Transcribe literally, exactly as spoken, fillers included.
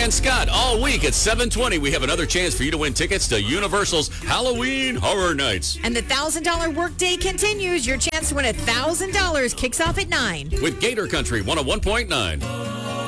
and Scott all week at seven twenty. We have another chance for you to win tickets to Universal's Halloween Horror Nights. And the one thousand dollars workday continues. Your chance to win one thousand dollars kicks off at nine. With Gator Country one oh one point nine.